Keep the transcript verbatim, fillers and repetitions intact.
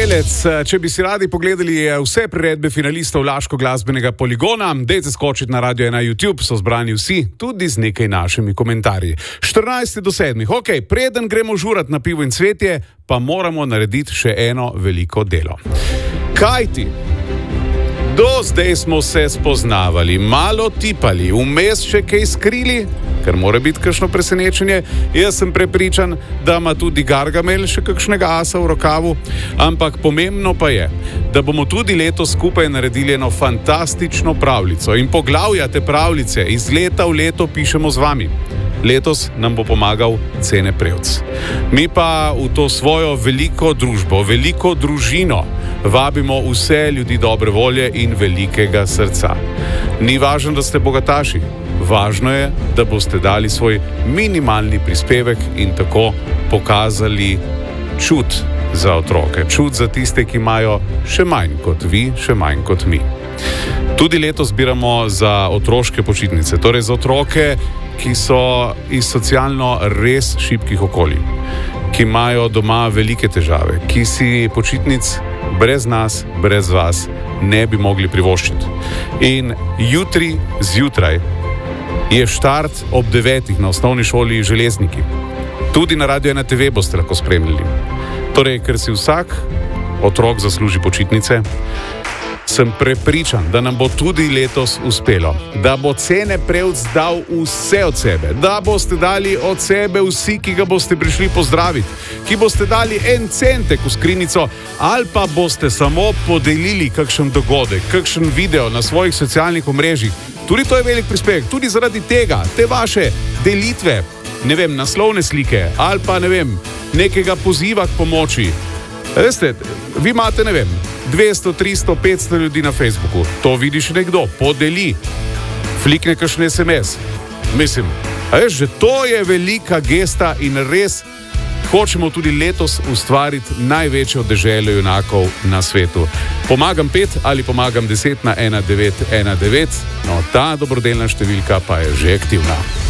Strelec, če bi si radi pogledali vse priredbe finalistov Laško glasbenega poligona, dejte skočiti na Radio ena YouTube, so zbrani vsi, tudi z nekaj našimi komentarji. štirinajst do sedmih, ok, preden gremo žurat na pivo in cvetje, pa moramo narediti še eno veliko delo. Kaj ti? Do zdaj smo se spoznavali, malo tipali, vmes še kaj skrili, ker mora biti kakšno presenečenje. Jaz sem prepričan, da ima tudi Gargamel še kakšnega asa v rokavu, ampak pomembno pa je, da bomo tudi letos skupaj naredili eno fantastično pravljico in poglavja te pravljice iz leta v leto pišemo z vami. Letos nam bo pomagal Cene Prevc. Mi pa v to svojo veliko družbo, veliko družino vabimo vse ljudi dobre volje in velikega srca. Ni važno, da ste bogataši, važno je, da boste dali svoj minimalni prispevek in tako pokazali čut za otroke, čut za tiste, ki imajo še manj kot vi, še manj kot mi. Tudi letos zbiramo za otroške počitnice, torej za otroke, ki so iz socialno res šibkih okolij, ki imajo doma velike težave, ki si počitnic brez nas, brez vas ne bi mogli privoščiti. In jutri zjutraj je štart ob devetih na osnovni šoli Železniki. Tudi na Radio ena te ve boste lahko spremljali. Torej, ker si vsak otrok zasluži počitnice, sem prepričan, da nam bo tudi letos uspelo, da bo Cene Prevc dal vse od sebe, da boste dali od sebe vsi, ki ga boste prišli pozdraviti, ki boste dali en centek v skrinjico ali pa boste samo podelili kakšen dogodek, kakšen video na svojih socialnih omrežjih. Tudi to je velik prispevek, tudi zaradi tega, te vaše delitve, ne vem, naslovne slike ali pa ne vem, nekega poziva k pomoči. Veste, vi imate, ne vem, dvesto, tristo, petsto ljudi na Facebooku. To vidiš nekdo, podeli, flikne kakšen es em es. Mislim, a veš, že to je velika gesta in res hočemo tudi letos ustvariti največjo deželo junakov na svetu. Pomagam pet ali pomagam deset na ena devet ena devet, no ta dobrodelna številka pa je že aktivna.